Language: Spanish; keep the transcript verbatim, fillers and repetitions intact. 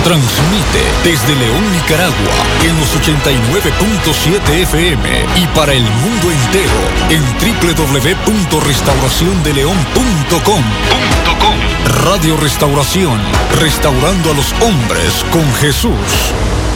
Transmite desde León, Nicaragua, en los ochenta y nueve punto siete F M y para el mundo entero en doble u doble u doble u punto restauración de león punto com. Radio Restauración, restaurando a los hombres con Jesús.